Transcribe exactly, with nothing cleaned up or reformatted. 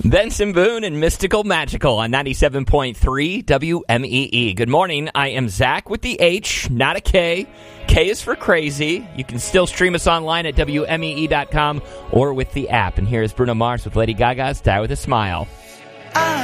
Benson Boone and Mystical Magical on ninety-seven point three W M E E. Good morning. I am Zach with the H, not a K. K is for crazy. You can still stream us online at W M E E dot com or with the app. And here's Bruno Mars with Lady Gaga's Die With a Smile. I